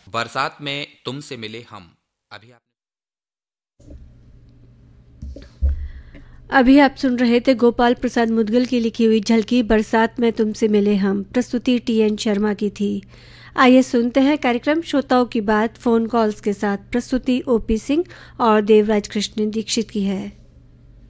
बरसात में तुमसे मिले हम। अभी आप सुन रहे थे गोपाल प्रसाद मुदगल की लिखी हुई झलकी बरसात में तुमसे मिले हम। प्रस्तुति टी.एन. शर्मा की थी। आइए सुनते हैं कार्यक्रम श्रोताओं की बात फोन कॉल्स के साथ। प्रस्तुति ओपी सिंह और देवराज कृष्ण दीक्षित की है।